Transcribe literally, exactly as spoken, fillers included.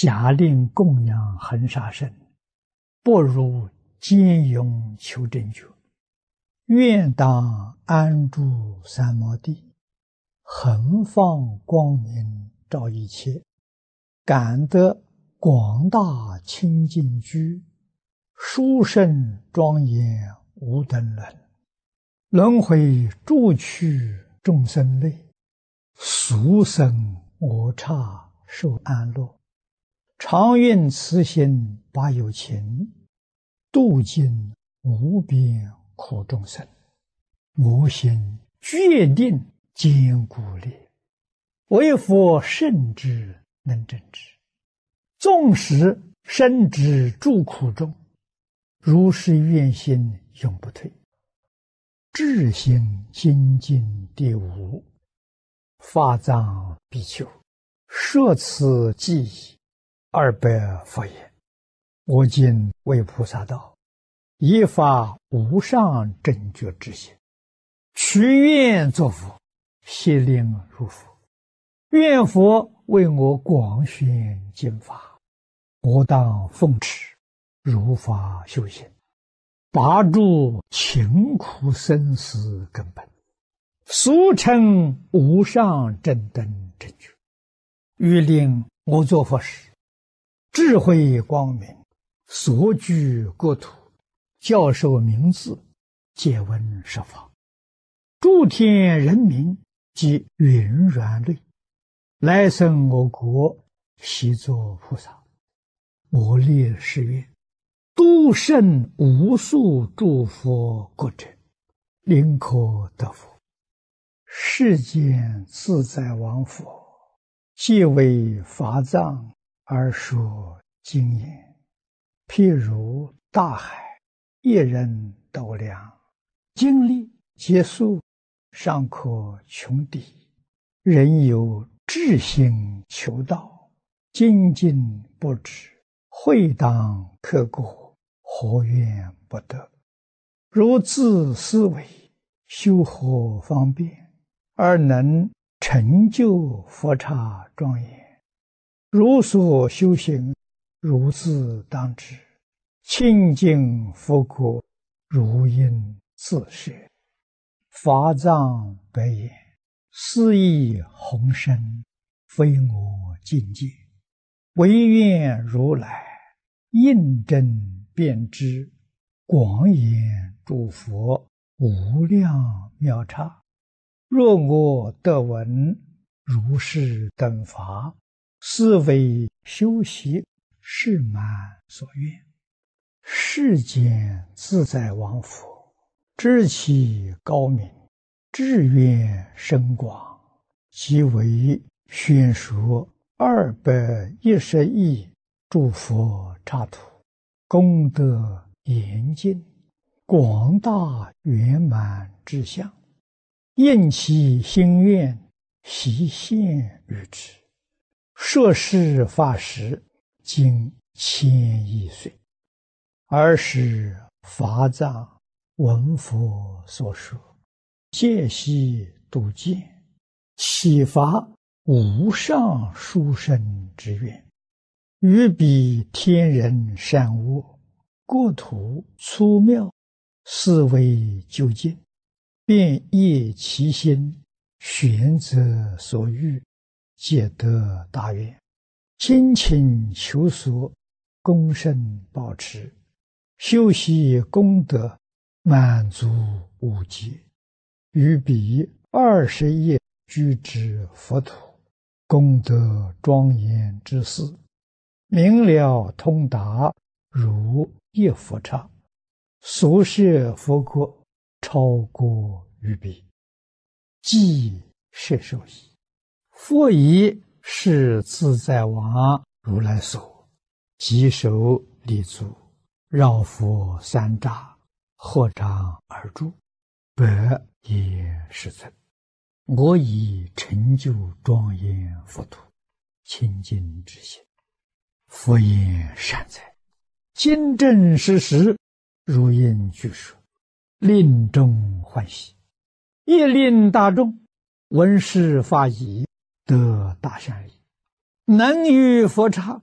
假令供养恒沙身，不如兼用求正觉。愿当安住三摩地，恒放光明照一切，感得广大清净居，殊胜庄严无等伦。轮回诸趣众生类，俗生我刹受安乐。常愿慈心把有情，度尽无边苦众生。我心决定坚固力，为佛圣智能正之。纵使身之诸苦中，如是愿心永不退。智心精进第五，法藏比丘，摄此记忆二百佛言：我今为菩萨道，以发无上正觉之心，许愿作佛，悉令入佛。愿佛为我广宣经法，我当奉持如法修行，拔除勤苦生死根本，俗称无上正等正觉。欲令我作佛时，智慧光明，所居国土，教授名字，借闻十法，诸天人民及云软类，来生我国，悉作菩萨。我立誓愿，度胜无数诸佛国者，临可得福。世间自在王佛，既为法藏而说经言，譬如大海，一人斗量，经历结束，尚可穷抵。人有志心求道，精进不止，会当刻过，何怨不得？如自思维，修何方便，而能成就佛刹庄严？如所修行，如自当知，清净佛国，如应自设。法藏白言：斯亦宏深，非我境界，唯愿如来印证遍知，广演诸佛无量妙刹。若我得闻如是等法，是为修习是满所愿。世间自在王佛，知其高明，志愿深广，即为宣说二百一十亿诸佛刹土，功德严尽，广大圆满之相，应其心愿，悉现于之。摄事法时，经千亿岁，尔时法藏闻佛所说，戒悉度见，启发无上殊胜之愿，于彼天人善恶，国土粗妙，思维究竟，便业其心，选择所欲，皆得大愿。精勤求索，功胜保持，修习功德，满足无界。于彼二十亿居之佛土，功德庄严之事，明了通达，如一佛刹。所设佛国，超过于彼，即摄受矣。佛以是自在王如来所，即手立足，绕佛三匝，合掌而住，百也世尊。我以成就庄严佛土，清净之心。佛言善哉，今正实实，如应具说，令众欢喜，亦令大众闻是法已，得大善利，能于佛刹